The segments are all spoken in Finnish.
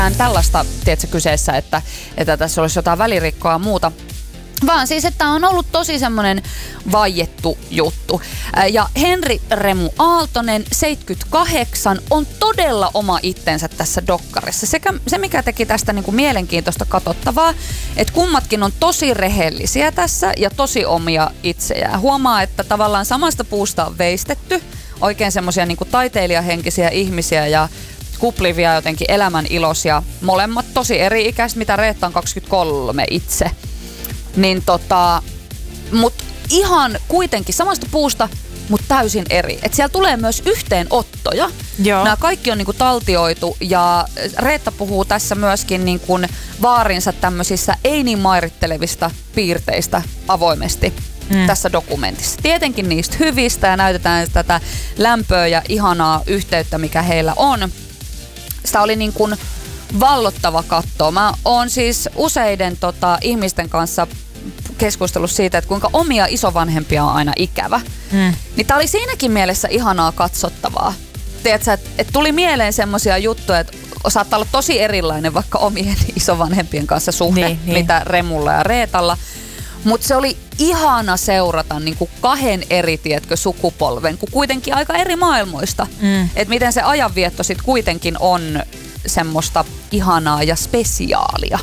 tällaista, tiedätkö, kyseessä, että tässä olisi jotain välirikkoa ja muuta. Vaan siis, että on ollut tosi semmoinen vaiettu juttu. Ja Henri Remu Aaltonen, 78, on todella oma itsensä tässä dokkarissa. Se, mikä teki tästä niin kuin mielenkiintoista katsottavaa, että kummatkin on tosi rehellisiä tässä ja tosi omia itsejään. Huomaa, että tavallaan samasta puusta on veistetty oikein semmoisia niin kuin taiteilijahenkisiä ihmisiä ja kuplivia jotenkin elämän iloisia. Molemmat tosi eri-ikäiset, mitä Reetta on 23 itse. Niin mut ihan kuitenkin samasta puusta, mutta täysin eri. Et siellä tulee myös yhteenottoja. Joo. Nämä kaikki on niinku taltioitu ja Reetta puhuu tässä myöskin niinku vaarinsa tämmöisissä ei niin mairittelevista piirteistä avoimesti tässä dokumentissa. Tietenkin niistä hyvistä ja näytetään tätä lämpöä ja ihanaa yhteyttä, mikä heillä on. Sitä oli niin kuin vallottava katsoa. Mä oon siis useiden ihmisten kanssa keskustellut siitä, että kuinka omia isovanhempia on aina ikävä. Niin tää oli siinäkin mielessä ihanaa katsottavaa. Tiedätkö, että tuli mieleen semmosia juttuja, että saattaa olla tosi erilainen vaikka omien isovanhempien kanssa suhde, niin. Mitä Remulla ja Reetalla. Mutta se oli ihana seurata niinku kahden eri, tiedätkö, sukupolven, kun kuitenkin aika eri maailmoista. Että miten se ajanvietto sit kuitenkin on semmoista ihanaa ja spesiaalia.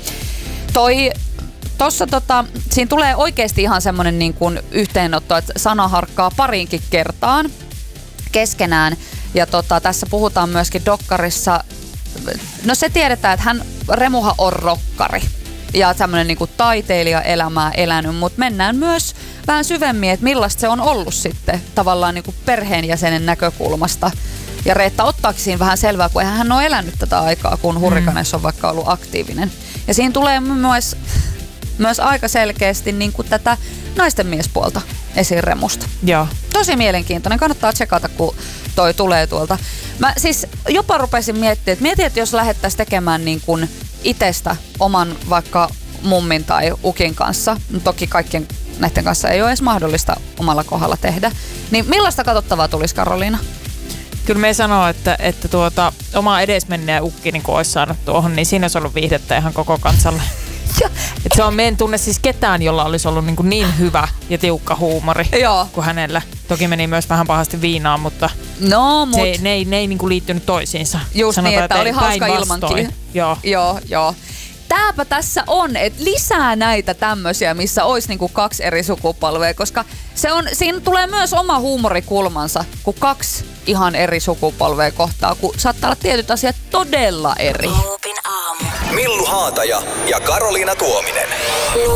Siinä tulee oikeasti ihan semmoinen niin kuin yhteenotto, että sana harkkaa pariinkin kertaan keskenään. Ja tässä puhutaan myöskin dokkarissa, no se tiedetään, että Remuhan on rokkari ja tämmöinen niin kuin taiteilijaelämää elänyt, mutta mennään myös vähän syvemmin, että millaista se on ollut sitten tavallaan niin kuin perheenjäsenen näkökulmasta. Ja Reetta ottaakin siinä vähän selvää, kun eihän hän ole elänyt tätä aikaa, kun Hurrikanes on vaikka ollut aktiivinen. Ja siinä tulee myös aika selkeästi niin kuin tätä naisten miespuolta esiin Remusta. Joo. Tosi mielenkiintoinen. Kannattaa tsekata, kun toi tulee tuolta. Mä siis jopa rupesin miettimään, että jos lähdettäisiin tekemään niin kuin itsestä oman vaikka mummin tai ukin kanssa, toki kaikkien näiden kanssa ei ole edes mahdollista omalla kohdalla tehdä, niin millaista katsottavaa tulisi, Karoliina? Kyllä me sanoo, että oma edesmenneen ukki niin kun olisi saanut tuohon, niin siinä olisi ollut viihdettä ihan koko kansalle. Me en tunne siis ketään, jolla olisi ollut niin hyvä ja tiukka huumori kuin hänellä. Toki meni myös vähän pahasti viinaan, mutta ne ei niin kuin liittynyt toisiinsa. Just sanotaan, niin, että oli hauska ilmankin. Joo. Tääpä tässä on, että lisää näitä tämmöisiä, missä olisi niinku kaksi eri sukupolvea, koska siinä tulee myös oma huumorikulmansa, kun kaksi ihan eri sukupolvea kohtaa, kun saattaa olla tietyt asiat todella eri. Millu Haataja ja Karoliina Tuominen.